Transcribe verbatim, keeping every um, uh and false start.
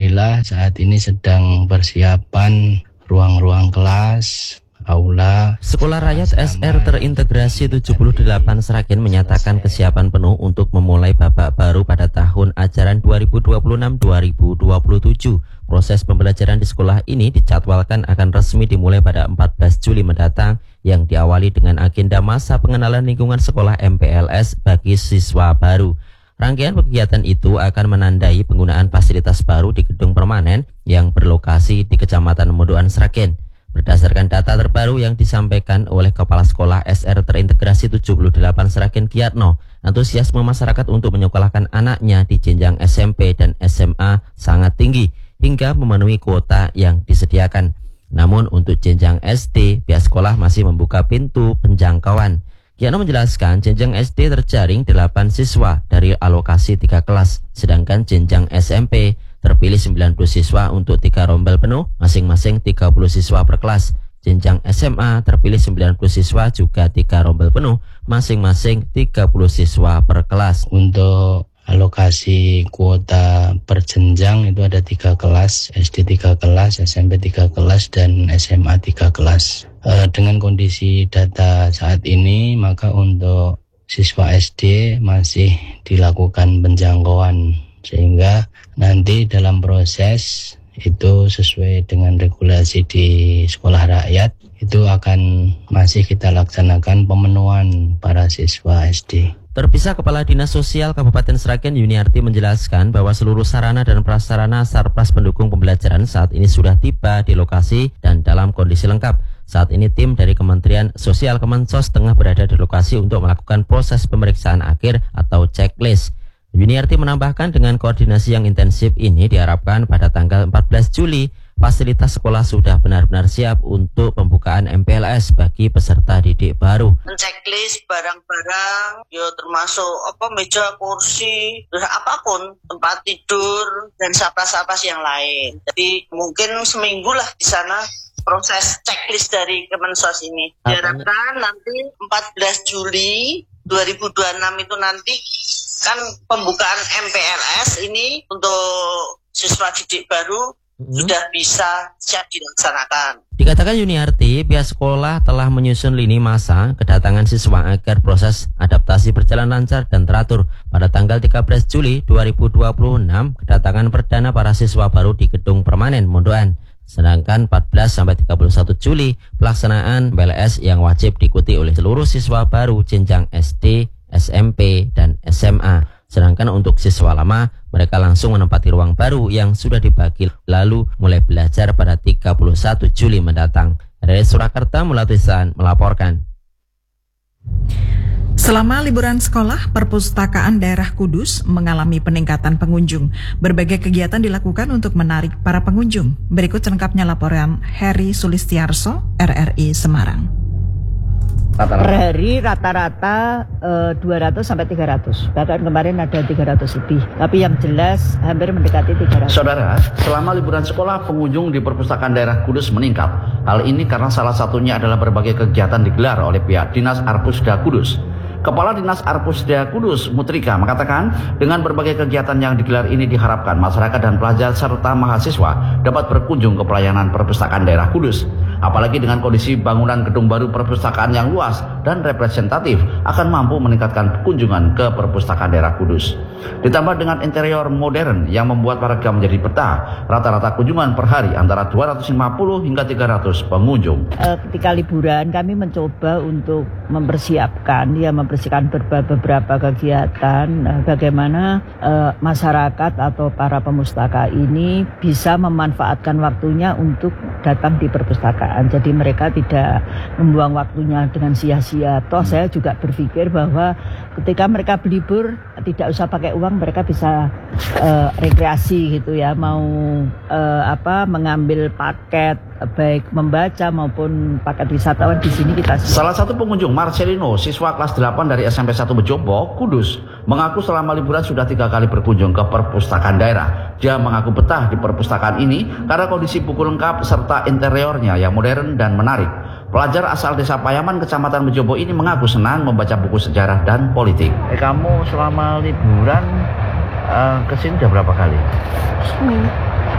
Alhamdulillah saat ini sedang persiapan ruang-ruang kelas, aula. Sekolah Rakyat S R Terintegrasi tujuh puluh delapan Sragen menyatakan kesiapan penuh untuk memulai babak baru pada tahun ajaran dua ribu dua puluh enam dua ribu dua puluh tujuh. Proses pembelajaran di sekolah ini dijadwalkan akan resmi dimulai pada empat belas Juli mendatang yang diawali dengan agenda masa pengenalan lingkungan sekolah M P L S bagi siswa baru. Rangkaian kegiatan itu akan menandai penggunaan fasilitas baru di gedung permanen yang berlokasi di Kecamatan Mondokan Sragen. Berdasarkan data terbaru yang disampaikan oleh Kepala Sekolah S R Terintegrasi tujuh puluh delapan Sragen Giatno, antusiasme masyarakat untuk menyekolahkan anaknya di jenjang S M P dan S M A sangat tinggi hingga memenuhi kuota yang disediakan. Namun untuk jenjang S D, pihak sekolah masih membuka pintu penjangkauan. Giatno menjelaskan jenjang S D terjaring delapan siswa dari alokasi tiga kelas, sedangkan jenjang S M P terpilih sembilan puluh siswa untuk tiga rombel penuh, masing-masing tiga puluh siswa per kelas. Jenjang S M A terpilih sembilan puluh siswa juga tiga rombel penuh, masing-masing tiga puluh siswa per kelas. Untuk alokasi kuota per jenjang itu ada tiga kelas, S D tiga kelas, S M P tiga kelas, dan S M A tiga kelas. E, dengan kondisi data saat ini, maka untuk siswa S D masih dilakukan penjangkauan, sehingga nanti dalam proses itu sesuai dengan regulasi di sekolah rakyat, itu akan masih kita laksanakan pemenuhan para siswa S D. Terpisah, Kepala Dinas Sosial Kabupaten Sragen Yuniarti menjelaskan bahwa seluruh sarana dan prasarana Sarpras pendukung pembelajaran saat ini sudah tiba di lokasi dan dalam kondisi lengkap. Saat ini tim dari Kementerian Sosial Kemensos tengah berada di lokasi untuk melakukan proses pemeriksaan akhir atau checklist. Yuniarti menambahkan dengan koordinasi yang intensif ini diharapkan pada tanggal empat belas Juli fasilitas sekolah sudah benar-benar siap untuk pembukaan M P L S bagi peserta didik baru. Checklist barang-barang, ya termasuk apa meja, kursi, apapun, tempat tidur dan sapras-sapras yang lain. Jadi mungkin seminggu lah di sana proses checklist dari Kemensos ini. Diharapkan nanti empat belas Juli dua ribu dua puluh enam itu nanti kan pembukaan M P L S ini untuk siswa didik baru Hmm. sudah bisa siap dilaksanakan. Dikatakan Yuniarti, pihak sekolah telah menyusun lini masa kedatangan siswa agar proses adaptasi berjalan lancar dan teratur. Pada tanggal tiga belas Juli dua ribu dua puluh enam, kedatangan perdana para siswa baru di gedung permanen Mondokan. Sedangkan empat belas sampai tiga puluh satu Juli, pelaksanaan M P L S yang wajib diikuti oleh seluruh siswa baru jenjang S D, S M P, dan S M A. Sedangkan untuk siswa lama, mereka langsung menempati ruang baru yang sudah dibagi lalu mulai belajar pada tiga puluh satu Juli mendatang. Dari Surakarta, Mulatusan melaporkan. Selama liburan sekolah, Perpustakaan Daerah Kudus mengalami peningkatan pengunjung. Berbagai kegiatan dilakukan untuk menarik para pengunjung. Berikut selengkapnya laporan Heri Sulistiarso, R R I Semarang. Per hari rata-rata uh, dua ratus sampai tiga ratus, bahkan kemarin ada tiga ratus lebih, tapi yang jelas hampir mendekati tiga ratus. Saudara, selama liburan sekolah pengunjung di Perpustakaan Daerah Kudus meningkat. Hal ini karena salah satunya adalah berbagai kegiatan digelar oleh pihak Dinas Arpusda Kudus. Kepala Dinas Arpusda Kudus, Mutrika, mengatakan dengan berbagai kegiatan yang digelar ini diharapkan masyarakat dan pelajar serta mahasiswa dapat berkunjung ke pelayanan Perpustakaan Daerah Kudus. Apalagi dengan kondisi bangunan gedung baru perpustakaan yang luas dan representatif akan mampu meningkatkan kunjungan ke Perpustakaan Daerah Kudus. Ditambah dengan interior modern yang membuat warga menjadi betah, rata-rata kunjungan per hari antara dua ratus lima puluh hingga tiga ratus pengunjung. Ketika liburan kami mencoba untuk mempersiapkan, ya membersihkan beberapa kegiatan bagaimana uh, masyarakat atau para pemustaka ini bisa memanfaatkan waktunya untuk datang di perpustakaan. Jadi mereka tidak membuang waktunya dengan sia-sia. Toh saya juga berpikir bahwa ketika mereka berlibur tidak usah pakai uang, mereka bisa uh, rekreasi gitu ya, mau uh, apa mengambil paket baik membaca maupun paket wisatawan di sini kita. Salah satu pengunjung, Marcelino, siswa kelas delapan dari S M P satu Bejobo, Kudus, mengaku selama liburan sudah tiga kali berkunjung ke perpustakaan daerah. Dia mengaku betah di perpustakaan ini karena kondisi buku lengkap serta interiornya yang modern dan menarik. Pelajar asal desa Payaman, Kecamatan Bejobo ini mengaku senang membaca buku sejarah dan politik. Eh, kamu selama liburan uh, kesini udah berapa kali? Seminggu.